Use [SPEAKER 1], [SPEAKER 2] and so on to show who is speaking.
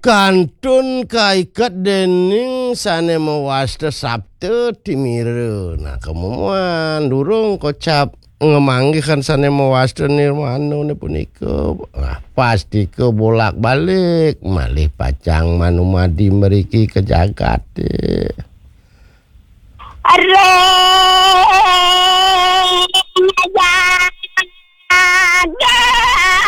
[SPEAKER 1] Kantun kaikat dening sane mewasta Sabtu timire. Nah kemuan durung kocap ngemanggihan sane mewasta nirmano ne punika. Nah pasti ke bolak-balik malih pacang manumadi meriki ke jagat.
[SPEAKER 2] Aduh.